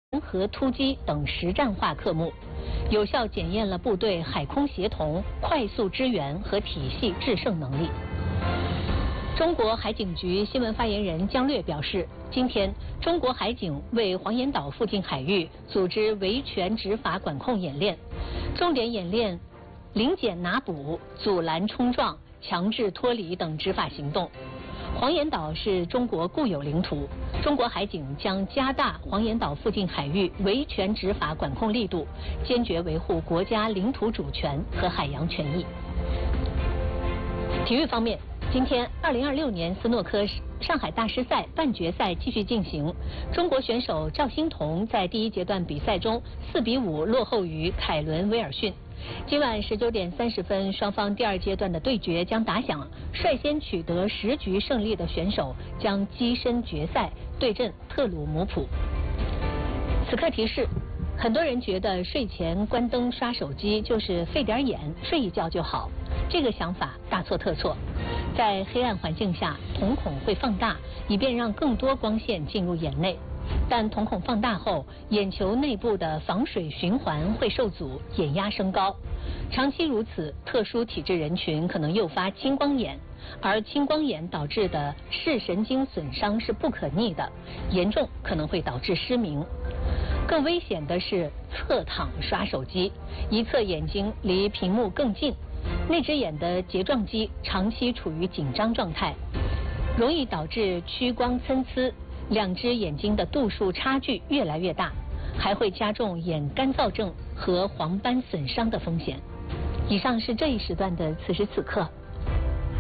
和突击等实战化科目，有效检验了部队海空协同、快速支援和体系制胜能力。中国海警局新闻发言人姜略表示，今天中国海警为黄岩岛附近海域组织维权执法管控演练，重点演练临检拿捕、阻拦冲撞、强制脱离等执法行动。黄岩岛是中国固有领土，中国海警将加大黄岩岛附近海域维权执法管控力度，坚决维护国家领土主权和海洋权益。体育方面，今天2026年斯诺克上海大师赛半决赛继续进行，中国选手赵欣彤在第一阶段比赛中4-5落后于凯伦威尔逊。今晚19点30分，双方第二阶段的对决将打响，率先取得10局胜利的选手将跻身决赛，对阵特鲁姆普。此刻提示，很多人觉得睡前关灯刷手机就是费点眼，睡一觉就好，这个想法大错特错。在黑暗环境下，瞳孔会放大，以便让更多光线进入眼内。但瞳孔放大后，眼球内部的防水循环会受阻，眼压升高。长期如此，特殊体质人群可能诱发青光眼，而青光眼导致的视神经损伤是不可逆的，严重可能会导致失明。更危险的是侧躺刷手机，一侧眼睛离屏幕更近，那只眼的睫状肌长期处于紧张状态，容易导致屈光参差，两只眼睛的度数差距越来越大，还会加重眼干燥症和黄斑损伤的风险。以上是这一时段的此时此刻。